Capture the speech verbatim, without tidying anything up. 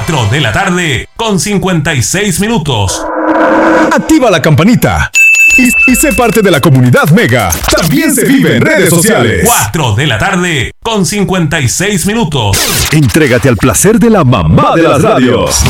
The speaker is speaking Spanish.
cuatro de la tarde con cincuenta y seis minutos. Activa la campanita y, y sé parte de la comunidad Mega. También se vive en redes sociales. cuatro de la tarde con cincuenta y seis minutos. Entrégate al placer de la mamá de las radios.